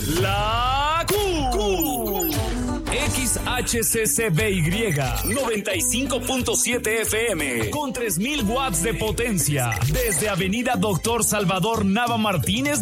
La XHCCBY 95.7 FM con 3000 watts de potencia desde Avenida Doctor Salvador Nava Martínez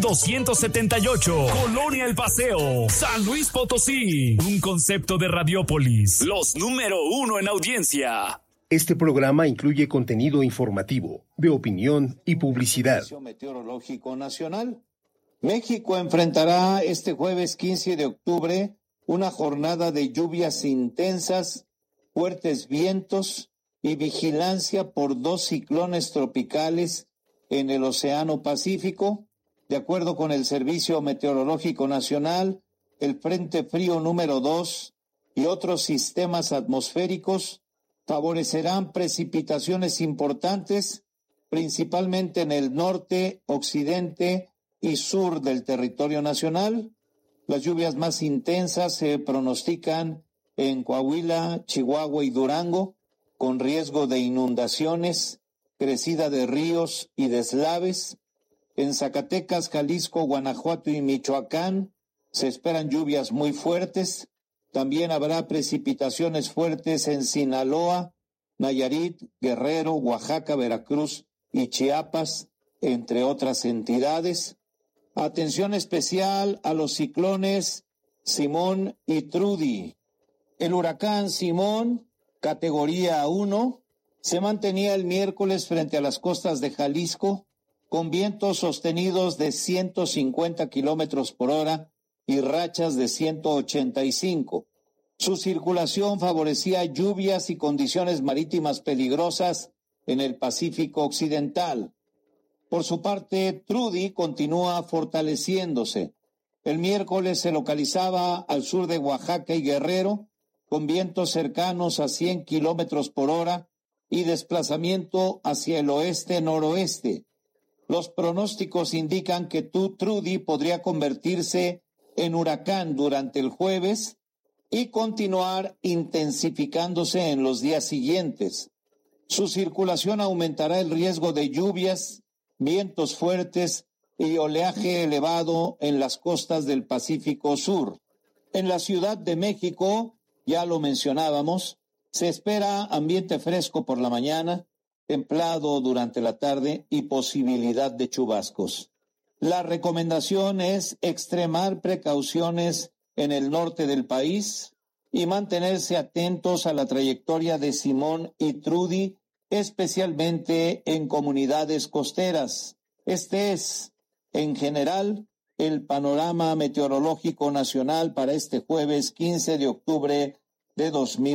278, Colonia El Paseo, San Luis Potosí. Un concepto de Radiópolis, los número 1 en audiencia. Este programa incluye contenido informativo, de opinión y publicidad. Servicio Meteorológico Nacional. México enfrentará este jueves 15 de octubre una jornada de lluvias intensas, fuertes vientos y vigilancia por 2 ciclones tropicales en el Océano Pacífico. De acuerdo con el Servicio Meteorológico Nacional, el Frente Frío número 2 y otros sistemas atmosféricos favorecerán precipitaciones importantes, principalmente en el norte, occidente y sur del territorio nacional. Las lluvias más intensas se pronostican en Coahuila, Chihuahua y Durango, con riesgo de inundaciones, crecida de ríos y deslaves. En Zacatecas, Jalisco, Guanajuato y Michoacán se esperan lluvias muy fuertes. También habrá precipitaciones fuertes en Sinaloa, Nayarit, Guerrero, Oaxaca, Veracruz y Chiapas, entre otras entidades. Atención especial a los ciclones Simón y Trudy. El huracán Simón, categoría 1, se mantenía el miércoles frente a las costas de Jalisco con vientos sostenidos de 150 kilómetros por hora y rachas de 185. Su circulación favorecía lluvias y condiciones marítimas peligrosas en el Pacífico Occidental. Por su parte, Trudy continúa fortaleciéndose. El miércoles se localizaba al sur de Oaxaca y Guerrero, con vientos cercanos a 100 kilómetros por hora y desplazamiento hacia el oeste-noroeste. Los pronósticos indican que Trudy podría convertirse en huracán durante el jueves y continuar intensificándose en los días siguientes. Su circulación aumentará el riesgo de lluvias, vientos fuertes y oleaje elevado en las costas del Pacífico Sur. En la Ciudad de México, ya lo mencionábamos, se espera ambiente fresco por la mañana, templado durante la tarde y posibilidad de chubascos. La recomendación es extremar precauciones en el norte del país y mantenerse atentos a la trayectoria de Simón y Trudy, especialmente en comunidades costeras. Este es, en general, el panorama meteorológico nacional para este jueves 15 de octubre de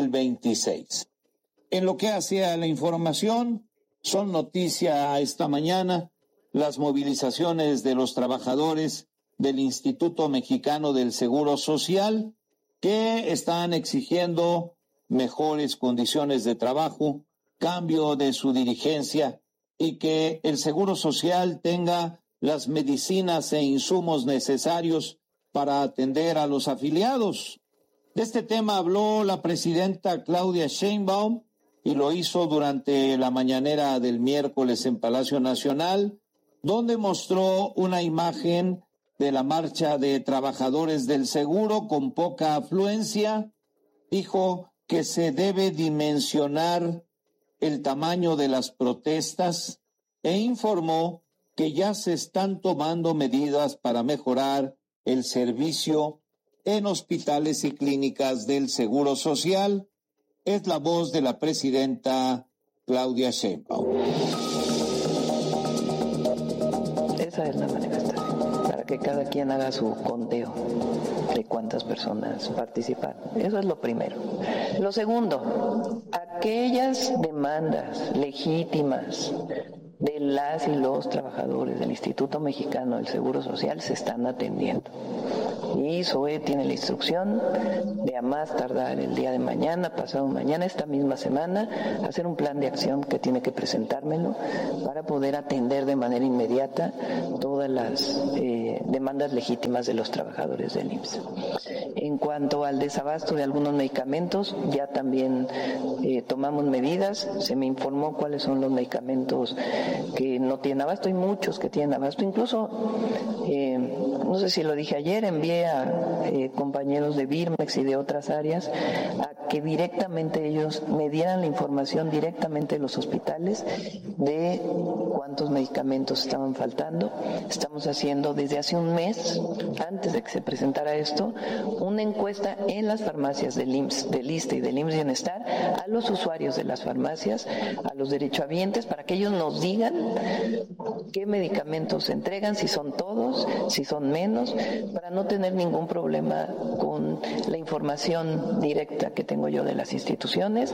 2026. En lo que hace a la información, son noticia esta mañana las movilizaciones de los trabajadores del Instituto Mexicano del Seguro Social, que están exigiendo mejores condiciones de trabajo, cambio de su dirigencia y que el Seguro Social tenga las medicinas e insumos necesarios para atender a los afiliados. De este tema habló la presidenta Claudia Sheinbaum y lo hizo durante la mañanera del miércoles en Palacio Nacional, donde mostró una imagen de la marcha de trabajadores del seguro con poca afluencia. Dijo que se debe dimensionar el tamaño de las protestas e informó que ya se están tomando medidas para mejorar el servicio en hospitales y clínicas del Seguro Social. Es la voz de la presidenta Claudia Sheinbaum. Esa es la manifestación, para que cada quien haga su conteo de cuántas personas participaron. Eso es lo primero. Lo segundo, aquellas demandas legítimas de las y los trabajadores del Instituto Mexicano del Seguro Social se están atendiendo. Y SOE tiene la instrucción de a más tardar el día de mañana, pasado mañana, esta misma semana, hacer un plan de acción que tiene que presentármelo para poder atender de manera inmediata todas las demandas legítimas de los trabajadores del IMSS. En cuanto al desabasto de algunos medicamentos, ya también tomamos medidas. Se me informó cuáles son los medicamentos que no tienen abasto. Hay muchos que tienen abasto. Incluso no sé si lo dije ayer, envié a compañeros de Birmex y de otras áreas a que directamente ellos me dieran la información directamente de los hospitales de cuántos medicamentos estaban faltando. Estamos haciendo desde hace un mes, antes de que se presentara esto, una encuesta en las farmacias del IMSS, del ISSSTE y del IMSS Bienestar a los usuarios de las farmacias, a los derechohabientes, para que ellos nos digan qué medicamentos se entregan, si son todos, si son menos, para no tener ningún problema con la información directa que tengo yo de las instituciones.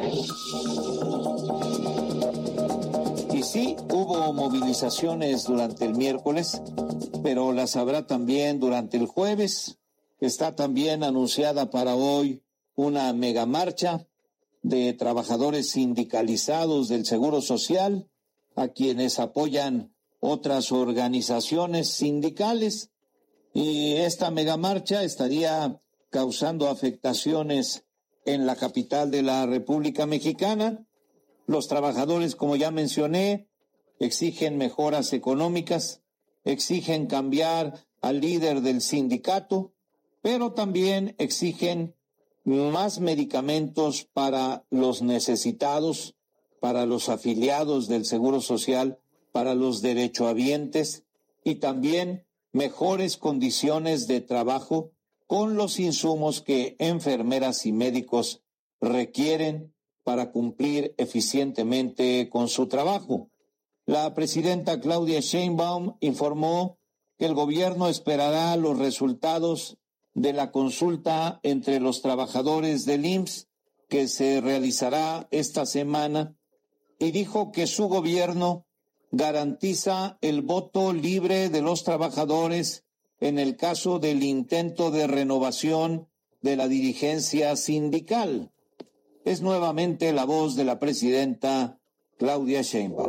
Y sí, hubo movilizaciones durante el miércoles, pero las habrá también durante el jueves. Está también anunciada para hoy una megamarcha de trabajadores sindicalizados del Seguro Social, a quienes apoyan otras organizaciones sindicales, y esta megamarcha estaría causando afectaciones en la capital de la República Mexicana. Los trabajadores, como ya mencioné, exigen mejoras económicas, exigen cambiar al líder del sindicato, pero también exigen más medicamentos para los necesitados, para los afiliados del Seguro Social, para los derechohabientes, y también mejores condiciones de trabajo con los insumos que enfermeras y médicos requieren para cumplir eficientemente con su trabajo. La presidenta Claudia Sheinbaum informó que el gobierno esperará los resultados de la consulta entre los trabajadores del IMSS que se realizará esta semana, y dijo que su gobierno garantiza el voto libre de los trabajadores en el caso del intento de renovación de la dirigencia sindical. Es nuevamente la voz de la presidenta Claudia Sheinbaum.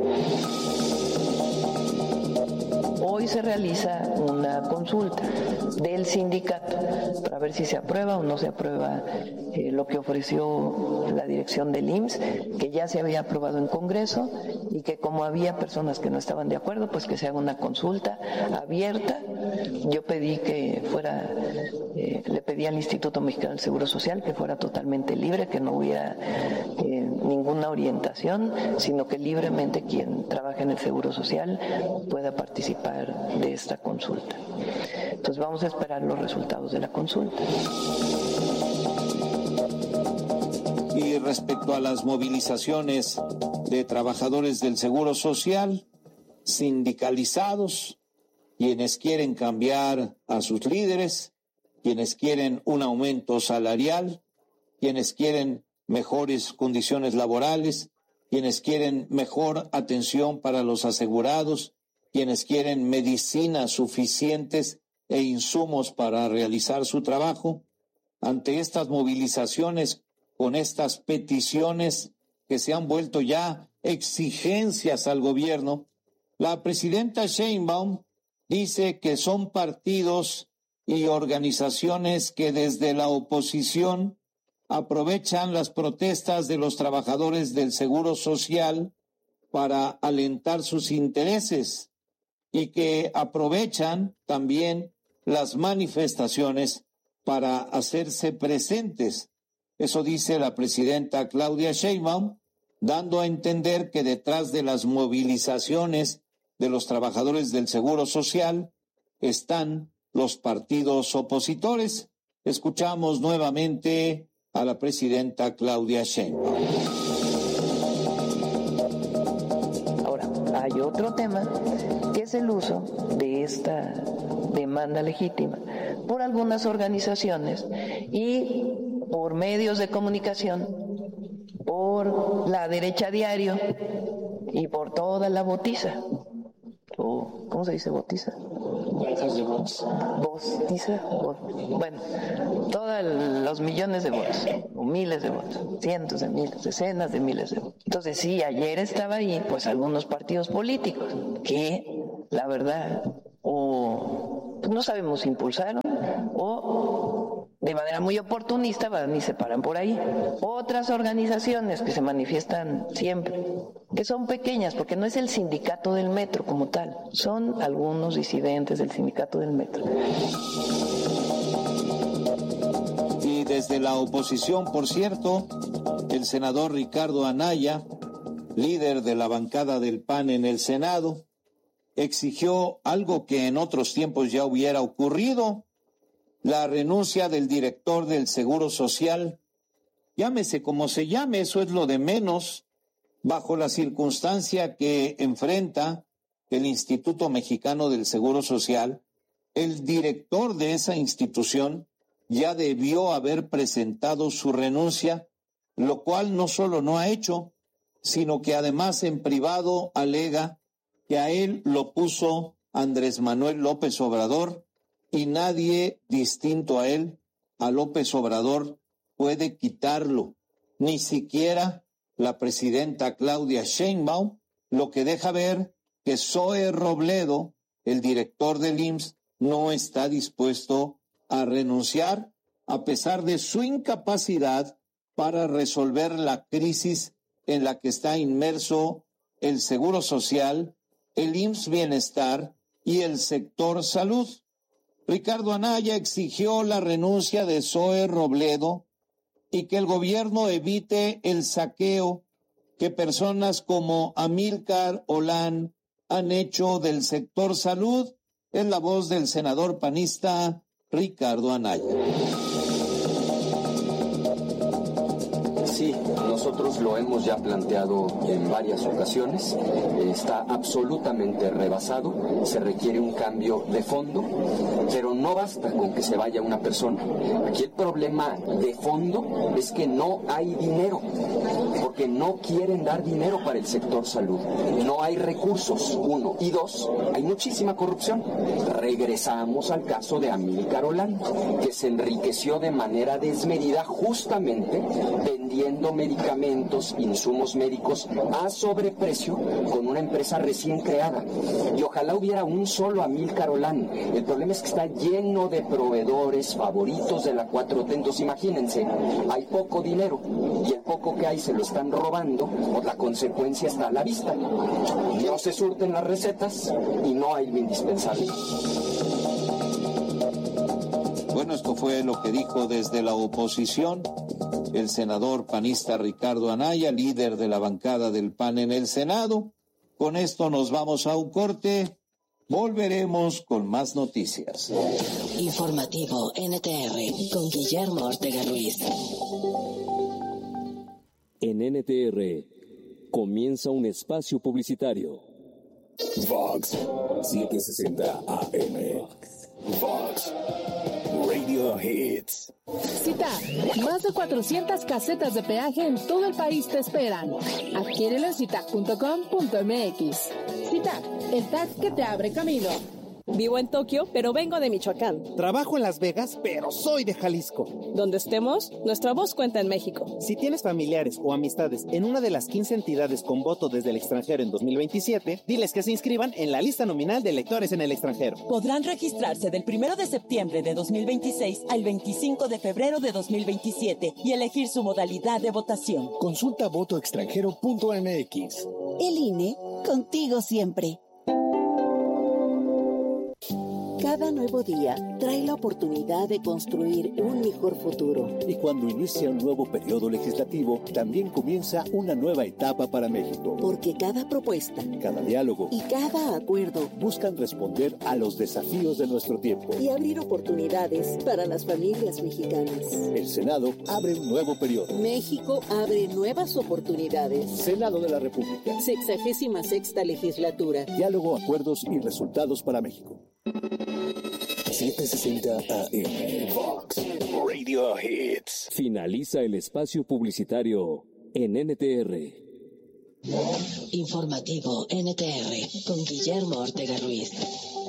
Hoy se realiza una consulta del sindicato para ver si se aprueba o no se aprueba lo que ofreció la dirección del IMSS, que ya se había aprobado en Congreso, y que como había personas que no estaban de acuerdo, pues que se haga una consulta abierta. Yo pedí que fuera, le pedí al Instituto Mexicano del Seguro Social que fuera totalmente libre, que no hubiera ninguna orientación, sino que libremente quien trabaja en el Seguro Social pueda participar de esta consulta. Entonces vamos a esperar los resultados de la consulta. Y respecto a las movilizaciones de trabajadores del Seguro Social, sindicalizados, quienes quieren cambiar a sus líderes, quienes quieren un aumento salarial, quienes quieren mejores condiciones laborales, quienes quieren mejor atención para los asegurados, quienes quieren medicinas suficientes e insumos para realizar su trabajo. Ante estas movilizaciones, con estas peticiones que se han vuelto ya exigencias al gobierno, la presidenta Sheinbaum dice que son partidos y organizaciones que desde la oposición aprovechan las protestas de los trabajadores del Seguro Social para alentar sus intereses, y que aprovechan también las manifestaciones para hacerse presentes. Eso dice la presidenta Claudia Sheinbaum, dando a entender que detrás de las movilizaciones de los trabajadores del Seguro Social están los partidos opositores. Escuchamos nuevamente a la presidenta Claudia Sheinbaum. Ahora, hay otro tema, que es el uso de esta demanda legítima por algunas organizaciones y por medios de comunicación, por la derecha diario y por toda la botiza. ¿Cómo se dice botiza? Botiza. Bueno, todos los millones de votos, o miles de votos, cientos de miles, decenas de miles de votos. Entonces, sí, ayer estaba ahí, pues algunos partidos políticos que, la verdad, o no sabemos si impulsaron o de manera muy oportunista van y se paran por ahí. Otras organizaciones que se manifiestan siempre, que son pequeñas, porque no es el sindicato del metro como tal, son algunos disidentes del sindicato del metro. Y desde la oposición, por cierto, el senador Ricardo Anaya, líder de la bancada del PAN en el Senado, exigió algo que en otros tiempos ya hubiera ocurrido: la renuncia del director del Seguro Social. Llámese como se llame, eso es lo de menos, bajo la circunstancia que enfrenta el Instituto Mexicano del Seguro Social. El director de esa institución ya debió haber presentado su renuncia, lo cual no solo no ha hecho, sino que además en privado alega que a él lo puso Andrés Manuel López Obrador, y nadie distinto a él, a López Obrador, puede quitarlo, ni siquiera la presidenta Claudia Sheinbaum, lo que deja ver que Zoe Robledo, el director del IMSS, no está dispuesto a renunciar a pesar de su incapacidad para resolver la crisis en la que está inmerso el Seguro Social, el IMSS Bienestar y el sector salud. Ricardo Anaya exigió la renuncia de Zoe Robledo y que el gobierno evite el saqueo que personas como Amílcar Olán han hecho del sector salud. Es la voz del senador panista Ricardo Anaya. Sí, nosotros lo hemos ya planteado en varias ocasiones, está absolutamente rebasado, se requiere un cambio de fondo, pero no basta con que se vaya una persona. Aquí el problema de fondo es que no hay dinero, porque no quieren dar dinero para el sector salud. No hay recursos, uno. Y dos, hay muchísima corrupción. Regresamos al caso de Amílcar Olán, que se enriqueció de manera desmedida justamente vendiendo medicamentos, insumos médicos a sobreprecio con una empresa recién creada. Y ojalá hubiera un solo Amílcar Olán. El problema es que está lleno de proveedores favoritos de la 4T. Entonces imagínense, hay poco dinero y el poco que hay se lo están robando, pues la consecuencia está a la vista. No se surten las recetas y no hay lo indispensable. Bueno, esto fue lo que dijo desde la oposición el senador panista Ricardo Anaya, líder de la bancada del PAN en el Senado. Con esto nos vamos a un corte. Volveremos con más noticias. Informativo NTR con Guillermo Ortega Ruiz. En NTR comienza un espacio publicitario. Vox 760 AM. Vox Radio Hits. Cita, más de 400 casetas de peaje en todo el país te esperan. Adquiérelo en citac.com.mx. Citac, el tag que te abre camino. Vivo en Tokio, pero vengo de Michoacán. Trabajo en Las Vegas, pero soy de Jalisco. Donde estemos, nuestra voz cuenta en México. Si tienes familiares o amistades en una de las 15 entidades con voto desde el extranjero en 2027, diles que se inscriban en la lista nominal de electores en el extranjero. Podrán registrarse del 1 de septiembre de 2026 al 25 de febrero de 2027 y elegir su modalidad de votación. Consulta votoextranjero.mx. El INE, contigo siempre. Cada nuevo día trae la oportunidad de construir un mejor futuro. Y cuando inicia un nuevo periodo legislativo, también comienza una nueva etapa para México. Porque cada propuesta, cada diálogo y cada acuerdo buscan responder a los desafíos de nuestro tiempo y abrir oportunidades para las familias mexicanas. El Senado abre un nuevo periodo. México abre nuevas oportunidades. Senado de la República. 66ª legislatura. Diálogo, acuerdos y resultados para México. 760 AM. Vox Radio Hits. Finaliza el espacio publicitario en NTR. Informativo NTR con Guillermo Ortega Ruiz.